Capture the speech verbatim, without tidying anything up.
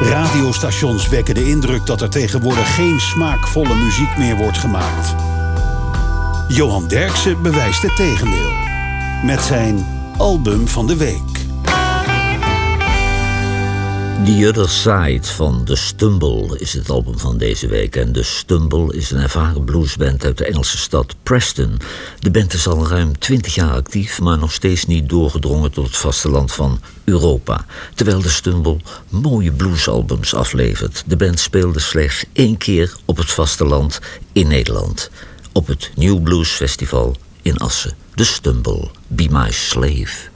Radiostations wekken de indruk dat er tegenwoordig geen smaakvolle muziek meer wordt gemaakt. Johan Derksen bewijst het tegendeel. Met zijn album van de week. The Other Side van The Stumble is het album van deze week. En The Stumble is een ervaren bluesband uit de Engelse stad Preston. De band is al ruim twintig jaar actief, maar nog steeds niet doorgedrongen tot het vasteland van Europa. Terwijl The Stumble mooie bluesalbums aflevert. De band speelde slechts één keer op het vasteland in Nederland. Op het New Blues Festival in Assen. The Stumble, Be My Slave.